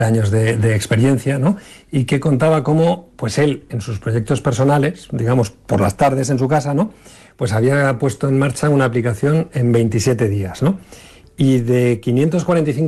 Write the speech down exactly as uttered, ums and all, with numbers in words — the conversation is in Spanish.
años de, de experiencia, ¿no? Y que contaba cómo, pues él, en sus proyectos personales, digamos, por las tardes en su casa, ¿no? Pues había puesto en marcha una aplicación en veintisiete días, ¿no? Y de quinientos cuarenta y cinco